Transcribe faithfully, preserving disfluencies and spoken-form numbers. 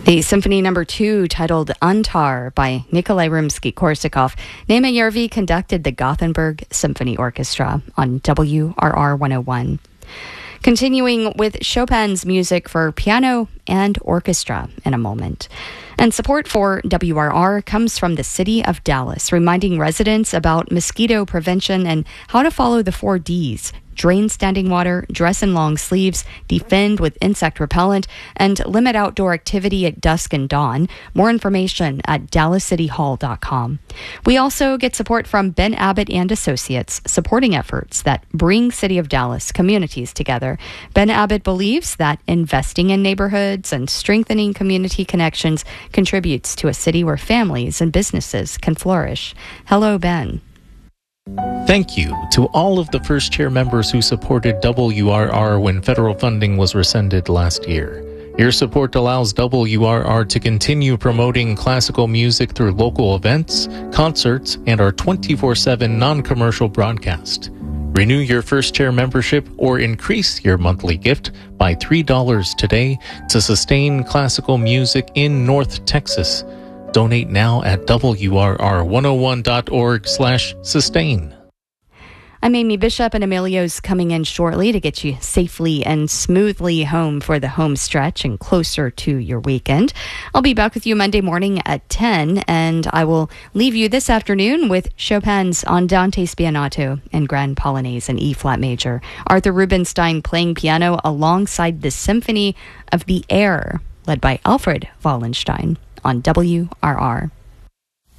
The Symphony Number Two, titled Antar by Nikolai Rimsky-Korsakov, Nema Järvi conducted the Gothenburg Symphony Orchestra on W R R one oh one. Continuing with Chopin's music for piano and orchestra in a moment. And support for W R R comes from the City of Dallas, reminding residents about mosquito prevention and how to follow the four Ds: drain standing water, dress in long sleeves, defend with insect repellent, and limit outdoor activity at dusk and dawn. More information at dallas city hall dot com. We also get support from Ben Abbott and Associates, supporting efforts that bring City of Dallas communities together. Ben Abbott believes that investing in neighborhoods and strengthening community connections contributes to a city where families and businesses can flourish. Hello, Ben. Thank you to all of the First Chair members who supported W R R when federal funding was rescinded last year. Your support allows W R R to continue promoting classical music through local events, concerts, and our twenty-four seven non-commercial broadcast. Renew your First Chair membership or increase your monthly gift by three dollars today to sustain classical music in North Texas. Donate now at W R R one oh one dot org slash sustain. I'm Amy Bishop, and Emilio's coming in shortly to get you safely and smoothly home for the home stretch and closer to your weekend. I'll be back with you Monday morning at ten, and I will leave you this afternoon with Chopin's Andante Spianato and Grand Polonaise in E-flat major. Arthur Rubinstein playing piano alongside the Symphony of the Air, led by Alfred Wallenstein on W R R.